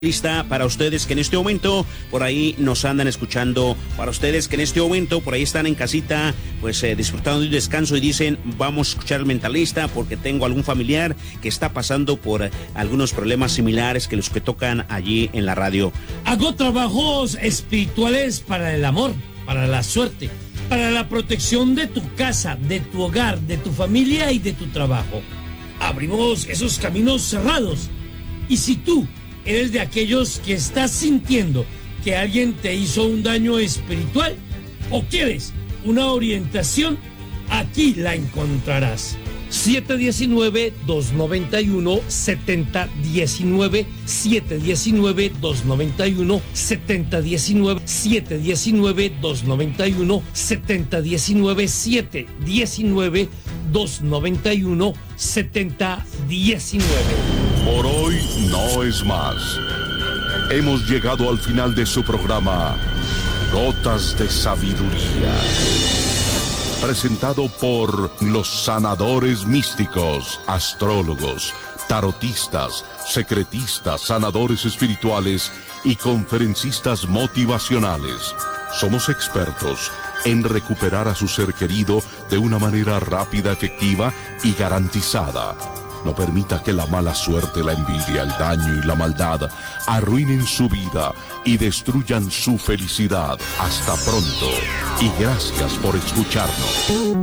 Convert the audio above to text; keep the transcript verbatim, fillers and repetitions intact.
Lista para ustedes que en este momento por ahí nos andan escuchando, para ustedes que en este momento por ahí están en casita, pues eh, disfrutando de un descanso y dicen, vamos a escuchar el Mentalista porque tengo algún familiar que está pasando por eh, algunos problemas similares que los que tocan allí en la radio. Hago trabajos espirituales para el amor, para la suerte, para la protección de tu casa, de tu hogar, de tu familia y de tu trabajo. Abrimos esos caminos cerrados. Y si tú eres de aquellos que estás sintiendo que alguien te hizo un daño espiritual o quieres una orientación, aquí la encontrarás. siete uno nueve, dos nueve uno, siete cero uno nueve, siete uno nueve, dos nueve uno, siete cero uno nueve, siete uno nueve, dos nueve uno, siete cero uno nueve, siete uno nueve, dos nueve uno, siete cero uno nueve. Por hoy no es más. Hemos llegado al final de su programa Gotas de Sabiduría, presentado por los sanadores místicos, astrólogos, tarotistas, secretistas, sanadores espirituales y conferencistas motivacionales. Somos expertos en recuperar a su ser querido de una manera rápida, efectiva y garantizada. No permita que la mala suerte, la envidia, el daño y la maldad arruinen su vida y destruyan su felicidad. Hasta pronto y gracias por escucharnos.